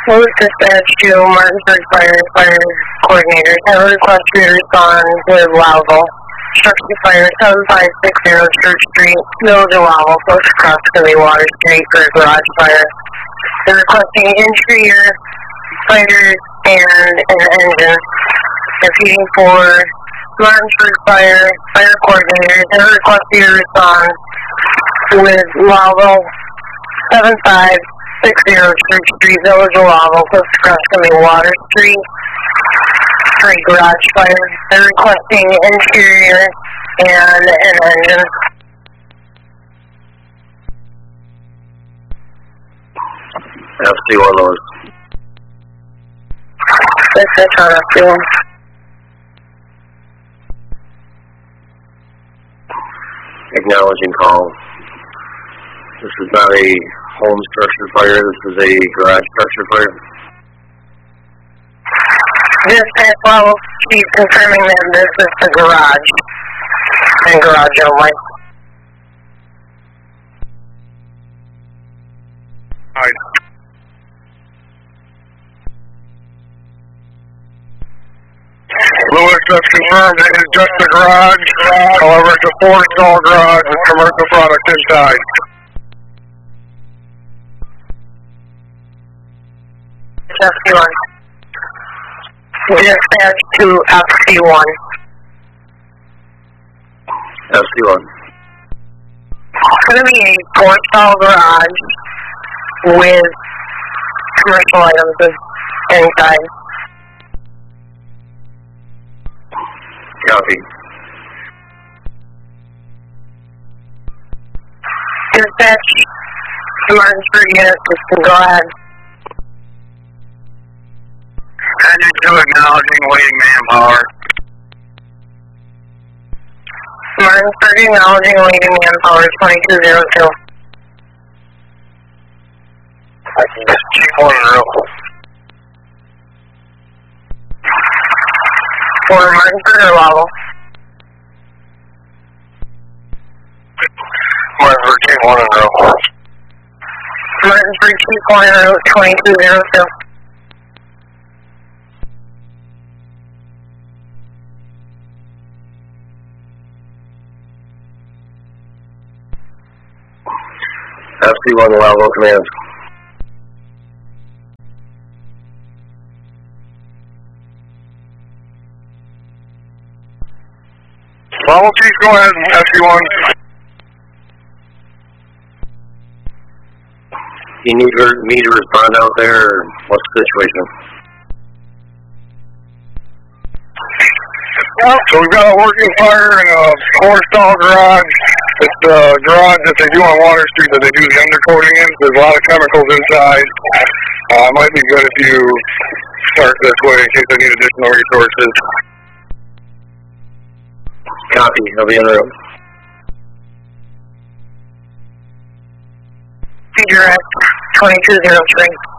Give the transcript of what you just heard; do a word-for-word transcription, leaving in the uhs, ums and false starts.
Louis Dispatch to Martinsburg Fire Fire Coordinator. Have a request to respond with Louisville. Structure Fire seven five six zero Church Street, Village of Louisville, close to Crossbilly Water Street for a garage fire. They're requesting interior, fighters, and an engine. They're feeding for Martinsburg Fire Fire Coordinator. They're requesting to respond with Louisville seven five six zero Church Street, Village of Louisville, close to Crossbilly Water Street. For a garage fire. They're requesting interior and an engine. F C one Lewis. That's it on F C one. Acknowledging call. This is not a home structure fire, this is a garage structure fire. Dispatch level, she's confirming that this is the garage and garage only. Right. Lewis, that's confirmed. It is just the garage. However, it's a four-stall garage with commercial products inside. F C one. Dispatch to F C one. F C one. It's going to be a four-stall garage with commercial items inside. Copy. Dispatch to Martinsburg units, go ahead. Engine two acknowledging waiting manpower. Martinsburg acknowledging waiting manpower twenty-two zero two. Chief one in a row. For Martinsburg or Louisville? Martinsburg Chief one in a row. Martinsburg Chief one in a row twenty-two zero two. F C one Louisville command. Louisville Chief, go ahead, F C one. You need me to respond out there, or what's the situation? So we've got a working fire in a four-stall garage. It's the garage that they do on Water Street that they do the undercoating in. There's a lot of chemicals inside. Uh, it might be good if you start this way in case they need additional resources. Copy, I'll be in the room. Direct twenty-two zero three.